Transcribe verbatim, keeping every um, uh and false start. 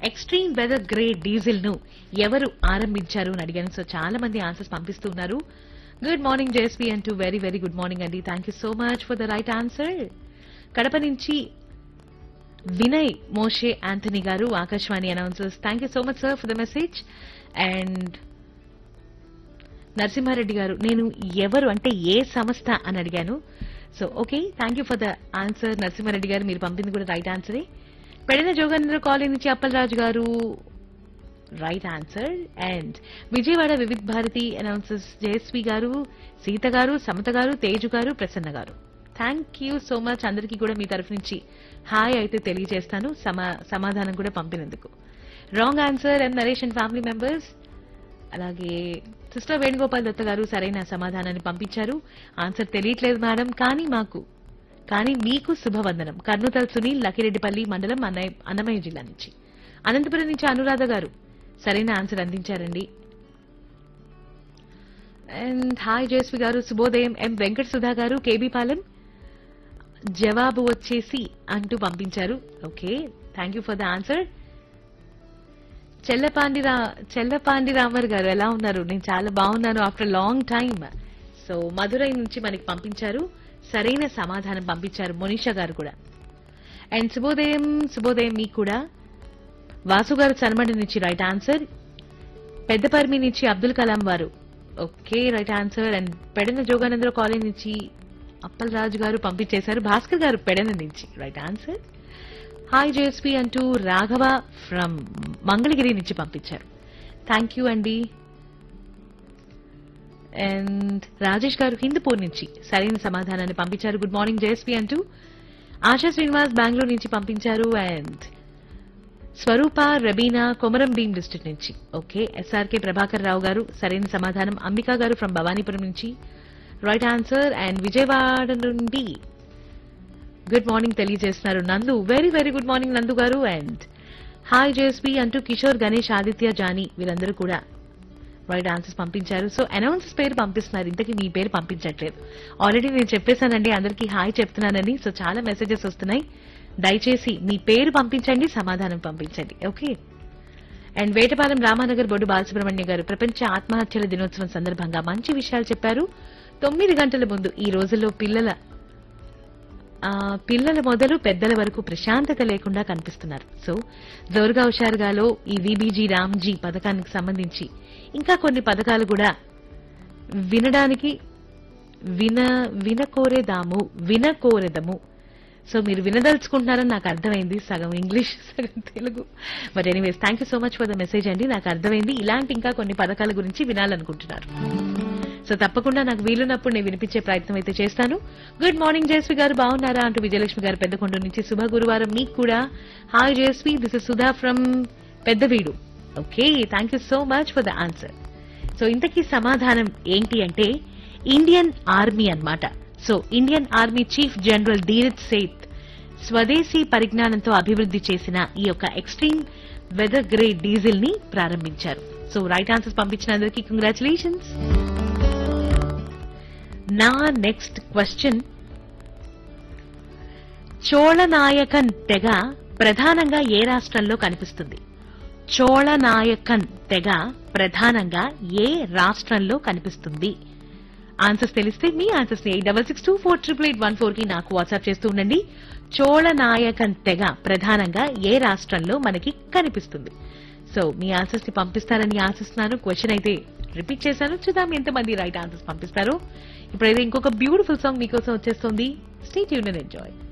Extreme weather grey diesel ను ఎవరు ఆరంభించారు అని అడిగాను. సో చాలా మంది ఆన్సర్స్ పంపిస్తున్నారు. గుడ్ మార్నింగ్ జేఎస్పీ అంటూ వెరీ వెరీ గుడ్ మార్నింగ్ అండి. Thank you so much for the right answer. Kadapa నుంచి వినయ్ మోషే ఆంథనీ గారు, Akashvani announcers. Thank you so much sir for the message. And Narasimha Reddy గారు, నేను ఎవరు అంటే ఏ సంస్థ అని అడిగాను. So okay, thank you for the answer Narasimha Reddy గారు. మీరు పంపింది కూడా రైట్ ఆన్సరే. పెడిన జోగేంద్ర కాలనీ నుంచి అప్పలరాజు గారు, right answer. And Vijayawada Vividh Bharati announcers Jayashree గారు, సీత గారు, సమత గారు, తేజు గారు, ప్రసన్న గారు. Thank you so much. అందరికీ కూడా మీ తరఫు నుంచి హాయ్ అయితే తెలియజేస్తాను, సమా సమాధానం కూడా పంపినందుకు. Wrong answer and Naresh and family members. అలాగే సిస్టర్ వేణుగోపాల్ దత్త గారు సరైన సమాధానాన్ని పంపించారు. ఆన్సర్ తెలియట్లేదు మేడం, కానీ మాకు కానీ మీకు శుభవందనం. కర్నూతల్ సునీల్, లకిరెడ్డిపల్లి మండలం, అన్నయ్య అన్నమయ్య జిల్లా నుంచి. అనంతపురం నుంచి అనురాధ గారు సరైన ఆన్సర్ అందించారండి. అండ్ హాయ్ జయశ్రీ గారు, శుభోదయం. ఎం వెంకట సుధా గారు, కేబీ పాలెం, జవాబు వచ్చేసి అంటూ పంపించారు. Okay, thank you for the answer. చెల్లపాండిరా చెల్లపాండిరామర్ గారు ఎలా ఉన్నారు? నేను చాలా బాగున్నాను after long time. So Madurai నుంచి మనకి పంపించారు, సరైన సమాధానం పంపించారు మోనిషా గారు కూడా. అండ్ శుభోదయం శుభోదయం మీకు కూడా. వాసు గారు చనమండి నుంచి రైట్ ఆన్సర్. పెద్దపర్మి నుంచి అబ్దుల్ కలాం వారు, okay right answer. And Pedana జోగానంద్ర college నుంచి అప్పలరాజు గారు పంపించేశారు. భాస్కర్ గారు పెడన నుంచి రైట్ ఆన్సర్. హాయ్ జేఎస్పీ అంటూ రాఘవ ఫ్రమ్ మంగళగిరి నుంచి పంపించారు. థ్యాంక్ యూ అండి. అండ్ రాజేష్ గారు హిందూపూర్ నుంచి సరైన సమాధానాన్ని పంపించారు. గుడ్ మార్నింగ్ జేఎస్పీ అంటూ ఆశా శ్రీనివాస్ బెంగళూరు నుంచి పంపించారు. And Swaroopa Rabina Komaram Bheem district నుంచి, ఓకే. ఎస్ఆర్కే ప్రభాకర్ రావు గారు సరైన సమాధానం. అంబికా గారు ఫ్రమ్ భవానీపురం నుంచి రైట్ ఆన్సర్. అండ్ విజయవాడ నుండి గుడ్ మార్నింగ్ తెలియజేస్తున్నారు నందు, వెరీ వెరీ గుడ్ మార్నింగ్ నందు గారు. అండ్ హాయ్ జేఎస్పీ అంటూ కిషోర్, గణేష్, ఆదిత్య, జానీ వీరందరూ కూడా రైట్ ఆన్సర్స్ పంపించారు. సో అనౌన్సర్స్ పేరు పంపిస్తున్నారు, ఇంతకీ మీ పేరు పంపించట్లేదు. ఆల్రెడీ నేను చెప్పేశానండి అందరికీ హాయ్ చెప్తున్నానని. సో చాలా మెసేజెస్ వస్తున్నాయి, దయచేసి మీ పేరు పంపించండి, సమాధానం పంపించండి, ఓకే. అండ్ వేటపాలెం రామానగర్ బొడ్డు బాలసుబ్రహ్మణ్య గారు, ప్రపంచ ఆత్మహత్యల దినోత్సవం సందర్భంగా మంచి విషయాలు చెప్పారు. తొమ్మిది గంటల ముందు ఈ రోజుల్లో పిల్లల పిల్లల మొదలు పెద్దల వరకు ప్రశాంతత లేకుండా కనిపిస్తున్నారు. సో జోరుగా హుషారుగాలో ఈ విబీజీ రామ్జీ పథకానికి సంబంధించి ఇంకా కొన్ని పథకాలు కూడా వినడానికి విన వినకోరేదాము వినకోరెదము. సో మీరు వినదలుచుకుంటున్నారని నాకు అర్థమైంది, సగం ఇంగ్లీష్ సగం Telugu. But anyways thank you so much for the message అండి, నాకు అర్థమైంది. ఇలాంటి ఇంకా కొన్ని పథకాల గురించి వినాలనుకుంటున్నారు. సో తప్పకుండా నాకు వీలున్నప్పుడు నేను వినిపించే ప్రయత్నం అయితే చేస్తాను. గుడ్ మార్నింగ్ జయశ్రీ గారు, బాగున్నారా అంటూ విజయలక్ష్మి గారు పెద్దకొండ నుంచి శుభ గురువారం మీకు కూడా. Hi Jayashree, this is Sudha from Peddaveedu. Okay, thank you so much for the answer. So ఇంతకీ సమాధానం ఏంటి అంటే ఇండియన్ ఆర్మీ అన్నమాట. So Indian army chief general Dheeraj Seth స్వదేశీ పరిజ్ఞానంతో అభివృద్ధి చేసిన ఈ యొక్క ఎక్స్ట్రీమ్ వెదర్ గ్రే డీజిల్ ని ప్రారంభించారు. సో రైట్ ఆన్సర్స్ పంపించిన అందరికీ కంగ్రాచులేషన్స్. నా నెక్స్ట్ క్వశ్చన్, చోళనాయకన్ తెగ ప్రధానంగా ఏ రాష్ట్రంలో కనిపిస్తుంది? చోళనాయకన్ తెగ ప్రధానంగా ఏ రాష్ట్రంలో కనిపిస్తుంది? ఆన్సర్స్ తెలిస్తే మీ answers eight double six two four triple eight one four కి నాకు వాట్సాప్ చేస్తూ ఉండండి. చోళనాయకన్ తెగ ప్రధానంగా ఏ రాష్ట్రంలో మనకి కనిపిస్తుంది? సో మీ ఆన్సర్స్ ని పంపిస్తారని ఆశిస్తున్నాను. క్వశ్చన్ అయితే రిపీట్ చేశాను, చూద్దాం ఎంతమంది రైట్ ఆన్సర్స్ పంపిస్తారో. ఇప్పుడైతే ఇంకొక బ్యూటిఫుల్ సాంగ్ మీకోసం వచ్చేస్తుంది. Stay tuned and enjoy.